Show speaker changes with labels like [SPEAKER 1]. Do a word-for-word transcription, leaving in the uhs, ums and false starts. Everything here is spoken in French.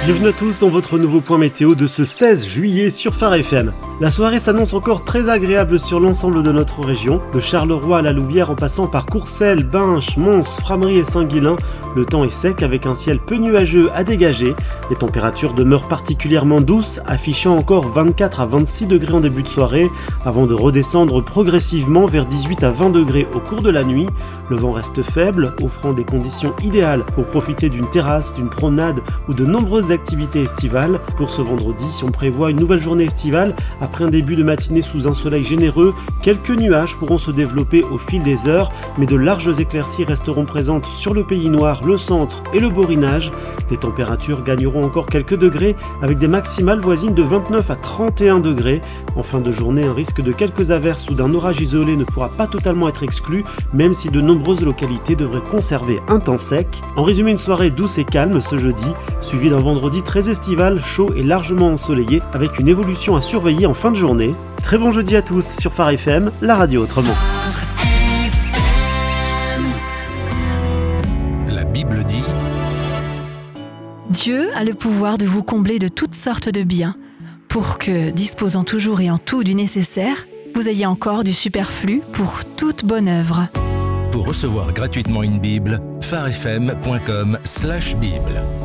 [SPEAKER 1] Bienvenue à tous dans votre nouveau point météo de ce seize juillet sur Phare F M. La soirée s'annonce encore très agréable sur l'ensemble de notre région. De Charleroi à la Louvière en passant par Courcelles, Binche, Mons, Frameries et Saint-Guilain, le temps est sec avec un ciel peu nuageux à dégager. Les températures demeurent particulièrement douces, affichant encore vingt-quatre à vingt-six degrés en début de soirée, avant de redescendre progressivement vers dix-huit à vingt degrés au cours de la nuit. Le vent reste faible, offrant des conditions idéales pour profiter d'une terrasse, d'une promenade ou de nombreuses activités estivales. Pour ce vendredi, si on prévoit une nouvelle journée estivale, après un début de matinée sous un soleil généreux, quelques nuages pourront se développer au fil des heures, mais de larges éclaircies resteront présentes sur le Pays Noir, le centre et le Borinage. Les températures gagneront encore quelques degrés avec des maximales voisines de vingt-neuf à trente et un degrés. En fin de journée, un risque de quelques averses ou d'un orage isolé ne pourra pas totalement être exclu, même si de nombreuses localités devraient conserver un temps sec. En résumé, une soirée douce et calme ce jeudi, suivie d'un vendredi très estival, chaud et largement ensoleillé, avec une évolution à surveiller en fin de journée. Très bon jeudi à tous sur Phare F M, la radio autrement.
[SPEAKER 2] La Bible dit:
[SPEAKER 3] Dieu a le pouvoir de vous combler de toutes sortes de biens, pour que, disposant toujours et en tout du nécessaire, vous ayez encore du superflu pour toute bonne œuvre.
[SPEAKER 2] Pour recevoir gratuitement une Bible, pharefm point com slash Bible.